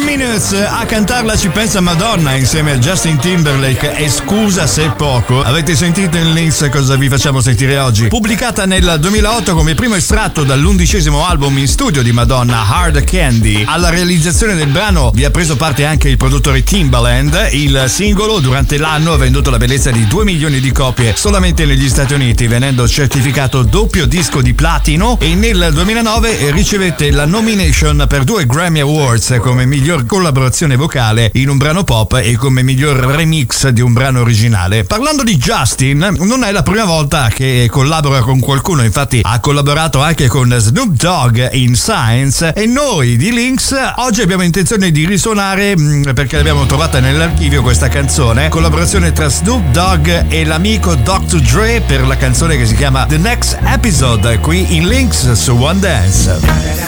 Minutes, a cantarla ci pensa Madonna insieme a Justin Timberlake e scusa se poco. Avete sentito in Links cosa vi facciamo sentire oggi? Pubblicata nel 2008 come primo estratto dall'11° album in studio di Madonna, Hard Candy. Alla realizzazione del brano vi ha preso parte anche il produttore Timbaland. Il singolo durante l'anno ha venduto la bellezza di 2 milioni di copie solamente negli Stati Uniti, venendo certificato doppio disco di platino, e nel 2009 ricevette la nomination per 2 Grammy Awards come miglior collaborazione vocale in un brano pop e come miglior remix di un brano originale. Parlando di Justin, non è la prima volta che collabora con qualcuno, infatti ha collaborato anche con Snoop Dogg in Science, e noi di Links oggi abbiamo intenzione di risuonare, perché l'abbiamo trovata nell'archivio, questa canzone, collaborazione tra Snoop Dogg e l'amico Dr. Dre per la canzone che si chiama The Next Episode, qui in Links su One Dance.